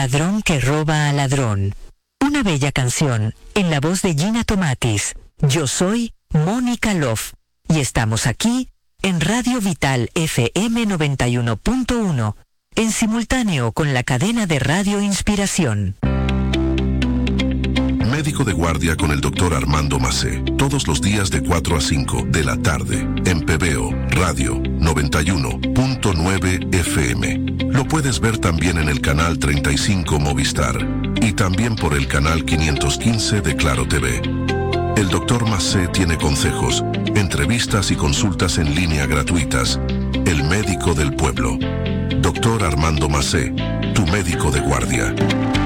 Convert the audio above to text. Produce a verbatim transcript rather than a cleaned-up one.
Ladrón que roba a ladrón. Una bella canción en la voz de Gina Tomatis. Yo soy Mónica Love y estamos aquí en Radio Vital F M noventa y uno punto uno, en simultáneo con la cadena de Radio Inspiración. Médico de guardia con el doctor Armando Macé, todos los días de cuatro a cinco de la tarde, en P B O Radio noventa y uno punto nueve F M. Lo puedes ver también en el canal treinta y cinco Movistar y también por el canal quinientos quince de Claro T V. El doctor Macé tiene consejos, entrevistas y consultas en línea gratuitas. El médico del pueblo. doctor Armando Macé, tu médico de guardia.